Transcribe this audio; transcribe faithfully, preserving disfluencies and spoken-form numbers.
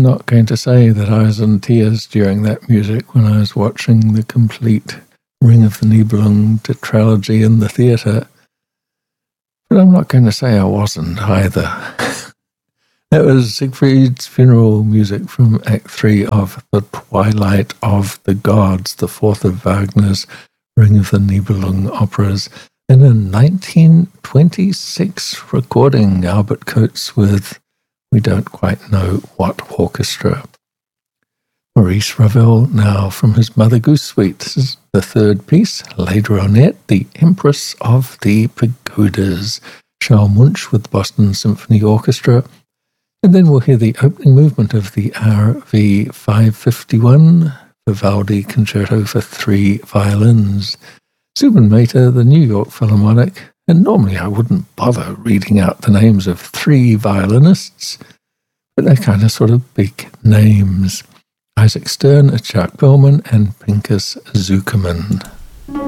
not going to say that I was in tears during that music when I was watching the complete Ring of the Nibelung tetralogy in the theatre. But I'm not going to say I wasn't either. That was Siegfried's funeral music from Act three of The Twilight of the Gods, the fourth of Wagner's Ring of the Nibelung operas, in a nineteen twenty-six recording, Albert Coates with we don't quite know what orchestra. Maurice Ravel now from his Mother Goose Suite. This is the third piece, Les Dronettes, the Empress of the Pagodas. Charles Munch with the Boston Symphony Orchestra. And then we'll hear the opening movement of the R V five fifty-one, Vivaldi Concerto for Three Violins. Zubin Mehta, the New York Philharmonic, and normally I wouldn't bother reading out the names of three violinists, but they're kind of sort of big names. Isaac Stern, Chuck Bellman, and Pinchas Zukerman.